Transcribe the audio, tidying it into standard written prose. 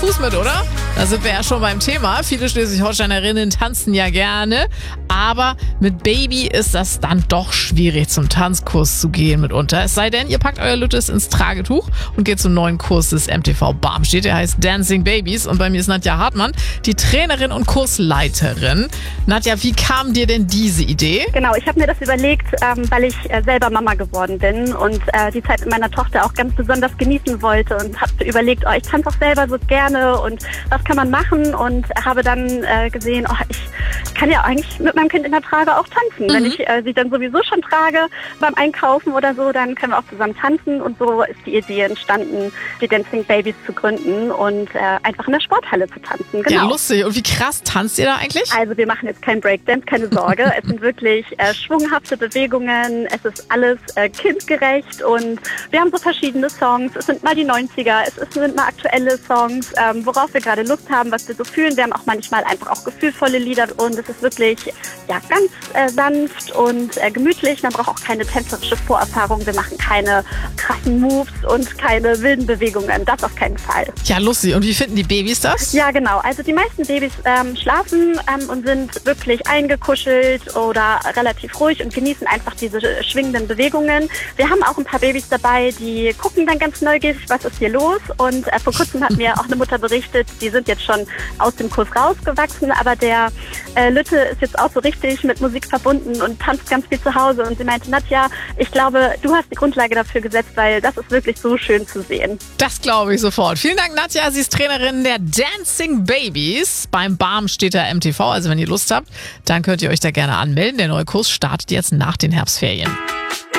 Fuß mit, oder? Da sind wir ja schon beim Thema. Viele Schleswig-Holsteinerinnen tanzen ja gerne, aber mit Baby ist das dann doch schwierig, zum Tanzkurs zu gehen mitunter. Es sei denn, ihr packt euer Lüttes ins Tragetuch und geht zum neuen Kurs des MTV Barmstedt. Der heißt Dancing Babies und bei mir ist Nadja Hartmann, die Trainerin und Kursleiterin. Nadja, wie kam dir denn diese Idee? Genau, ich habe mir das überlegt, weil ich selber Mama geworden bin und die Zeit mit meiner Tochter auch ganz besonders genießen wollte und habe überlegt, ich tanze auch selber so gerne und was kann man machen, und habe dann gesehen, ich kann ja eigentlich mit meinem Kind in der Trage auch tanzen. Wenn ich sie dann sowieso schon trage beim Einkaufen oder so, dann können wir auch zusammen tanzen, und so ist die Idee entstanden, die Dancing Babies zu gründen und einfach in der Sporthalle zu tanzen. Genau. Ja, lustig. Und wie krass tanzt ihr da eigentlich? Also wir machen jetzt kein Breakdance, keine Sorge. Es sind wirklich schwunghafte Bewegungen, es ist alles kindgerecht und wir haben so verschiedene Songs. Es sind mal die 90er, es sind mal aktuelle Songs, worauf wir gerade Lust haben, was wir so fühlen. Wir haben auch manchmal einfach auch gefühlvolle Lieder und es ist wirklich ganz sanft und gemütlich. Man braucht auch keine tänzerische Vorerfahrung. Wir machen keine krassen Moves und keine wilden Bewegungen. Das auf keinen Fall. Ja, lustig. Und wie finden die Babys das? Ja, genau. Also die meisten Babys schlafen und sind wirklich eingekuschelt oder relativ ruhig und genießen einfach diese schwingenden Bewegungen. Wir haben auch ein paar Babys dabei, die gucken dann ganz neugierig, was ist hier los. Und vor kurzem hat mir auch eine Mutter berichtet, die sind jetzt schon aus dem Kurs rausgewachsen, aber der Lütte ist jetzt auch so richtig mit Musik verbunden und tanzt ganz viel zu Hause. Und sie meinte, Nadja, ich glaube, du hast die Grundlage dafür gesetzt, weil das ist wirklich so schön zu sehen. Das glaube ich sofort. Vielen Dank, Nadja. Sie ist Trainerin der Dancing Babies beim Barmstedter MTV. Also wenn ihr Lust habt, dann könnt ihr euch da gerne anmelden. Der neue Kurs startet jetzt nach den Herbstferien.